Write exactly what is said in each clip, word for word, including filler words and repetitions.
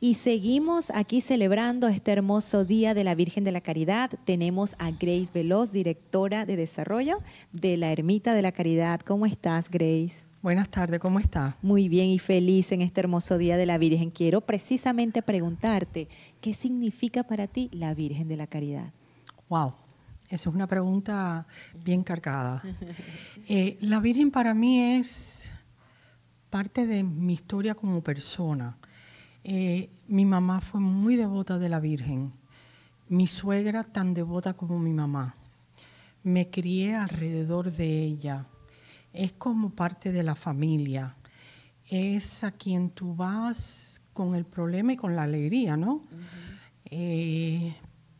Y seguimos aquí celebrando este hermoso Día de la Virgen de la Caridad. Tenemos a Grace Veloz, directora de desarrollo de la Ermita de la Caridad. ¿Cómo estás, Grace? Buenas tardes, ¿cómo está? Muy bien y feliz en este hermoso Día de la Virgen. Quiero precisamente preguntarte, ¿qué significa para ti la Virgen de la Caridad? Wow, esa es una pregunta bien cargada. Eh, la Virgen para mí es parte de mi historia como persona. Eh, mi mamá fue muy devota de la Virgen. Mi suegra tan devota como mi mamá. Me crié alrededor de ella. Es como parte de la familia. Es a quien tú vas con el problema y con la alegría, ¿no? Uh-huh. eh,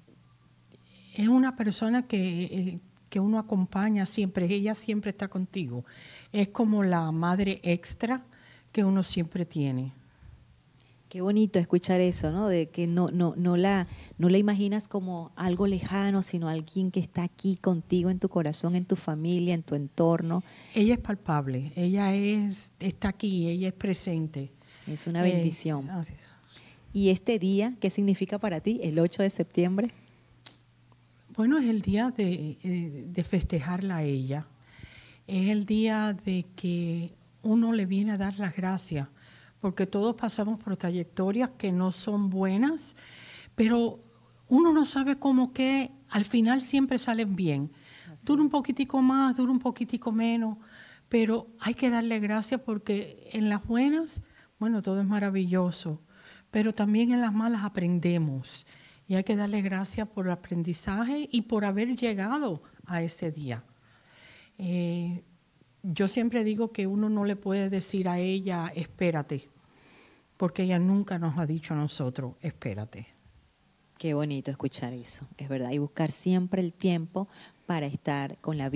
es una persona que, eh, que uno acompaña siempre. Ella siempre está contigo. Es como la madre extra que uno siempre tiene. Qué bonito escuchar eso, ¿no? De que no, no, no, la, no la imaginas como algo lejano, sino alguien que está aquí contigo en tu corazón, en tu familia, en tu entorno. Ella es palpable, ella es, está aquí, ella es presente. Es una bendición. Eh, ¿Y este día qué significa para ti, el ocho de septiembre? Bueno, es el día de, de festejarla a ella. Es el día de que uno le viene a dar las gracias, porque todos pasamos por trayectorias que no son buenas, pero uno no sabe cómo que al final siempre salen bien. Así dura un poquitico más, dura un poquitico menos, pero hay que darle gracias porque en las buenas, bueno, todo es maravilloso, pero también en las malas aprendemos y hay que darle gracias por el aprendizaje y por haber llegado a ese día. Eh, yo siempre digo que uno no le puede decir a ella, espérate, porque ella nunca nos ha dicho a nosotros, espérate. Qué bonito escuchar eso, es verdad, y buscar siempre el tiempo para estar con la vida.